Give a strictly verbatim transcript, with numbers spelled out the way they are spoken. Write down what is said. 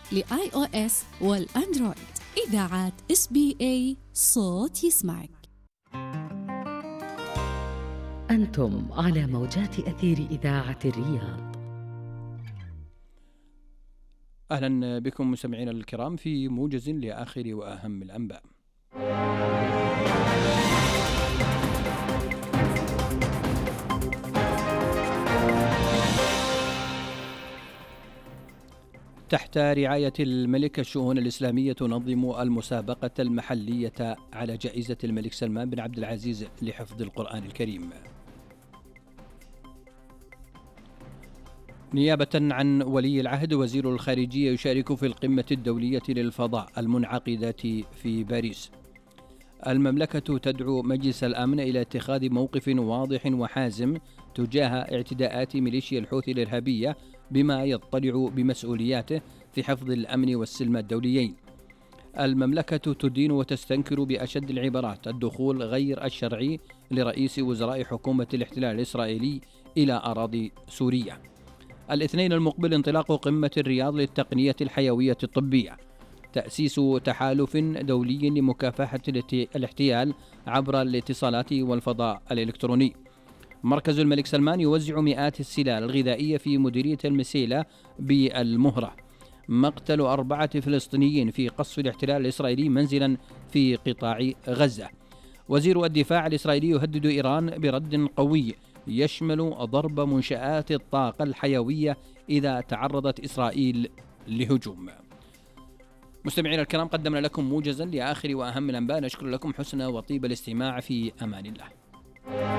لآي أو إس والأندرويد. إذاعة إس بي إيه صوت يسمعك. أنتم على موجات أثير إذاعة الرياض. أهلا بكم مستمعينا الكرام في موجز لآخر وأهم الأنباء. تحت رعاية الملك الشؤون الإسلامية تنظم المسابقة المحلية على جائزة الملك سلمان بن عبد العزيز لحفظ القرآن الكريم. نيابة عن ولي العهد وزير الخارجية يشارك في القمة الدولية للفضاء المنعقدة في باريس. المملكة تدعو مجلس الأمن إلى اتخاذ موقف واضح وحازم تجاه اعتداءات ميليشيا الحوثي الإرهابية بما يضطلع بمسؤولياته في حفظ الأمن والسلم الدوليين. المملكة تدين وتستنكر بأشد العبارات الدخول غير الشرعي لرئيس وزراء حكومة الاحتلال الإسرائيلي إلى أراضي سوريا. الاثنين المقبل انطلاق قمة الرياض للتقنية الحيوية الطبية. تأسيس تحالف دولي لمكافحة الاحتيال عبر الاتصالات والفضاء الإلكتروني. مركز الملك سلمان يوزع مئات السلال الغذائية في مديرية المسيلة بالمهرة. مقتل أربعة فلسطينيين في قصف الاحتلال الإسرائيلي منزلا في قطاع غزة. وزير الدفاع الإسرائيلي يهدد إيران برد قوي يشمل ضرب منشآت الطاقة الحيوية إذا تعرضت إسرائيل لهجوم. مستمعينا الكرام، قدمنا لكم موجزا لآخر وأهم الأنباء. نشكر لكم حسن وطيب الاستماع، في أمان الله.